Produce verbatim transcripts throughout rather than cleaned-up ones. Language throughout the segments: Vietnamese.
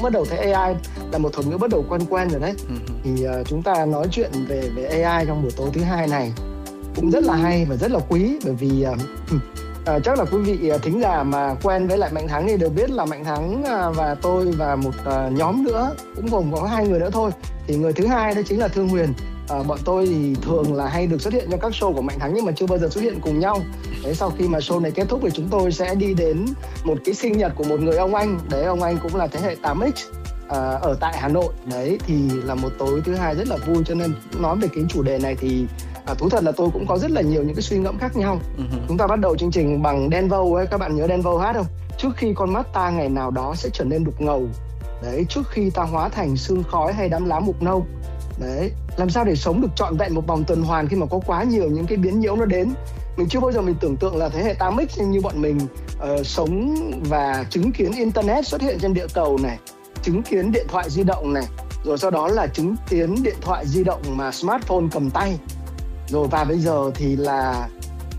bắt đầu thấy a i là một thuật ngữ bắt đầu quen quen rồi đấy. Thì uh, chúng ta nói chuyện về về a i trong buổi tối thứ hai này cũng rất là hay và rất là quý, bởi vì uh, uh, chắc là quý vị uh, thính giả mà quen với lại Mạnh Thắng thì đều biết là Mạnh Thắng uh, và tôi và một uh, nhóm nữa cũng gồm có hai người nữa thôi. Thì người thứ hai đó chính là Thương Huyền. À, bọn tôi thì thường là hay được xuất hiện trong các show của Mạnh Thắng nhưng mà chưa bao giờ xuất hiện cùng nhau. Đấy, sau khi mà show này kết thúc thì chúng tôi sẽ đi đến một cái sinh nhật của một người ông anh. Đấy, ông anh cũng là thế hệ tám x à, ở tại Hà Nội. Đấy, thì là một tối thứ hai rất là vui, cho nên nói về cái chủ đề này thì à, thú thật là tôi cũng có rất là nhiều những cái suy ngẫm khác nhau. Uh-huh. Chúng ta bắt đầu chương trình bằng Đen Vâu ấy, các bạn nhớ Đen Vâu hát không? Trước khi con mắt ta ngày nào đó sẽ trở nên đục ngầu. Đấy, trước khi ta hóa thành sương khói hay đám lá mục nâu. Đấy, làm sao để sống được trọn vẹn một vòng tuần hoàn khi mà có quá nhiều những cái biến nhiễu nó đến. Mình chưa bao giờ mình tưởng tượng là thế hệ tám x như bọn mình uh, sống và chứng kiến internet xuất hiện trên địa cầu này, chứng kiến điện thoại di động này, rồi sau đó là chứng kiến điện thoại di động mà smartphone cầm tay, rồi và bây giờ thì là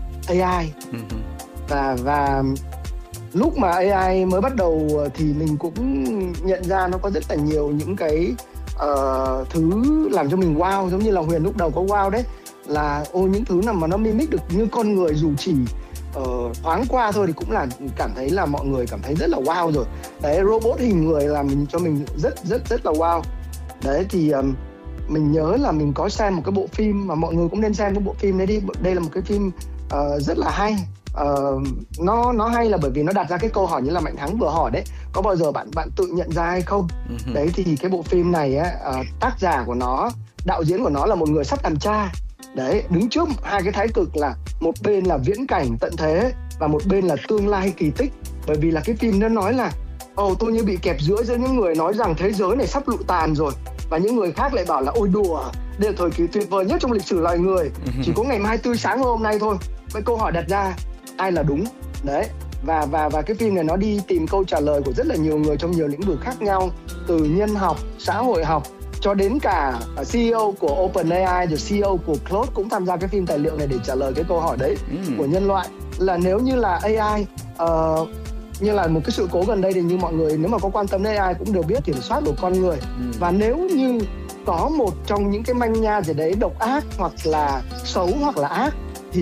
a i. và và lúc mà a i mới bắt đầu thì mình cũng nhận ra nó có rất là nhiều những cái Uh, thứ làm cho mình wow, giống như là Huyền lúc đầu có wow đấy, là ô những thứ nào mà nó mimic được như con người dù chỉ uh, thoáng qua thôi thì cũng là cảm thấy là mọi người cảm thấy rất là wow rồi. Đấy, robot hình người làm mình cho mình rất rất rất là wow. Đấy thì um, mình nhớ là mình có xem một cái bộ phim mà mọi người cũng nên xem cái bộ phim đấy đi. Đây là một cái phim uh, rất là hay. Uh, nó nó hay là bởi vì nó đặt ra cái câu hỏi như là Mạnh Thắng vừa hỏi đấy, có bao giờ bạn bạn tự nhận ra hay không? Uh-huh. Đấy thì cái bộ phim này á, uh, tác giả của nó, đạo diễn của nó là một người sắp làm cha. Đấy, đứng trước hai cái thái cực là một bên là viễn cảnh tận thế và một bên là tương lai kỳ tích. Bởi vì là cái phim nó nói là ồ oh, tôi như bị kẹp giữa giữa những người nói rằng thế giới này sắp lụi tàn rồi, và những người khác lại bảo là ôi đùa, đây là thời kỳ tuyệt vời nhất trong lịch sử loài người, uh-huh. chỉ có ngày mai tươi sáng hôm nay thôi. Cái câu hỏi đặt ra ai là đúng. Đấy, và và và cái phim này nó đi tìm câu trả lời của rất là nhiều người trong nhiều lĩnh vực khác nhau, từ nhân học, xã hội học cho đến cả xê e ô của OpenAI, rồi xê e ô của Claude cũng tham gia cái phim tài liệu này để trả lời cái câu hỏi đấy mm. của nhân loại, là nếu như là a i uh, như là một cái sự cố gần đây thì như mọi người nếu mà có quan tâm đến a i cũng đều biết kiểm soát được con người. mm. Và nếu như có một trong những cái manh nha gì đấy độc ác hoặc là xấu hoặc là ác thì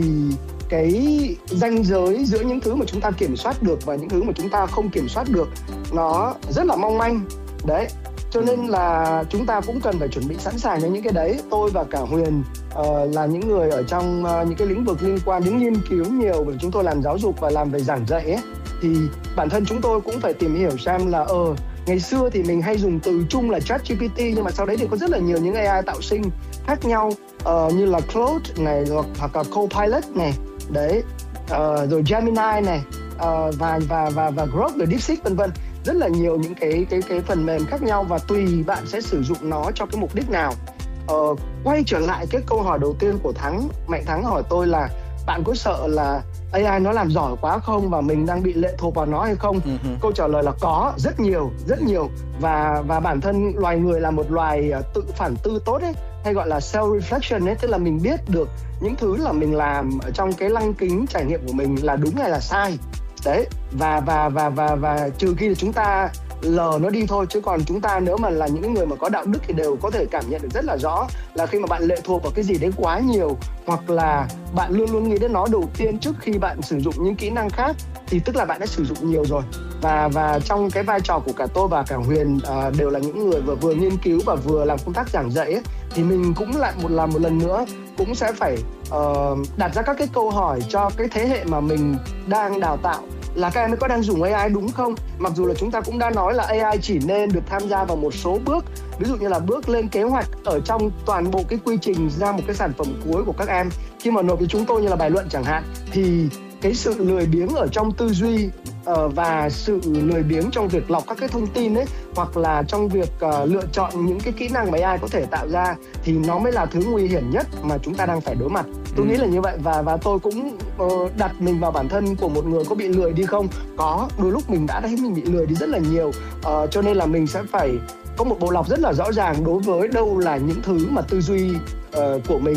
cái ranh giới giữa những thứ mà chúng ta kiểm soát được và những thứ mà chúng ta không kiểm soát được nó rất là mong manh. Đấy, cho nên là chúng ta cũng cần phải chuẩn bị sẵn sàng cho những cái đấy. Tôi và cả Huyền uh, là những người ở trong uh, những cái lĩnh vực liên quan đến nghiên cứu nhiều, bởi chúng tôi làm giáo dục và làm về giảng dạy ấy, thì bản thân chúng tôi cũng phải tìm hiểu xem là ờ uh, ngày xưa thì mình hay dùng từ chung là ChatGPT, nhưng mà sau đấy thì có rất là nhiều những a i tạo sinh khác nhau, uh, như là Claude này hoặc, hoặc là Copilot này. Đấy, uh, rồi Gemini này, uh, và và và và Grok, rồi DeepSeek vân vân, rất là nhiều những cái cái cái phần mềm khác nhau và tùy bạn sẽ sử dụng nó cho cái mục đích nào. Uh, quay trở lại cái câu hỏi đầu tiên của Thắng, Mạnh Thắng hỏi tôi là bạn có sợ là a i nó làm giỏi quá không và mình đang bị lệ thuộc vào nó hay không? Uh-huh. Câu trả lời là có, rất nhiều, rất nhiều. Và và bản thân loài người là một loài tự phản tư tốt ấy, hay gọi là self-reflection ấy, tức là mình biết được những thứ là mình làm ở trong cái lăng kính trải nghiệm của mình là đúng hay là sai. Đấy, và và và và và trừ khi là chúng ta lờ nó đi thôi, chứ còn chúng ta nếu mà là những người mà có đạo đức thì đều có thể cảm nhận được rất là rõ là khi mà bạn lệ thuộc vào cái gì đấy quá nhiều, hoặc là bạn luôn luôn nghĩ đến nó đầu tiên trước khi bạn sử dụng những kỹ năng khác, thì tức là bạn đã sử dụng nhiều rồi. Và và trong cái vai trò của cả tôi và cả Huyền uh, đều là những người vừa vừa nghiên cứu và vừa làm công tác giảng dạy ấy, thì mình cũng lại một làm một lần nữa cũng sẽ phải uh, đặt ra các cái câu hỏi cho cái thế hệ mà mình đang đào tạo, là các em ấy có đang dùng a i đúng không? Mặc dù là chúng ta cũng đã nói là a i chỉ nên được tham gia vào một số bước, ví dụ như là bước lên kế hoạch ở trong toàn bộ cái quy trình ra một cái sản phẩm cuối của các em khi mà nộp với chúng tôi như là bài luận chẳng hạn, thì cái sự lười biếng ở trong tư duy uh, và sự lười biếng trong việc lọc các cái thông tin ấy, hoặc là trong việc uh, lựa chọn những cái kỹ năng mà a i có thể tạo ra, thì nó mới là thứ nguy hiểm nhất mà chúng ta đang phải đối mặt. Tôi ừ. nghĩ là như vậy, và và tôi cũng uh, đặt mình vào bản thân của một người có bị lười đi không? Có, đôi lúc mình đã thấy mình bị lười đi rất là nhiều, uh, cho nên là mình sẽ phải có một bộ lọc rất là rõ ràng đối với đâu là những thứ mà tư duy uh, của mình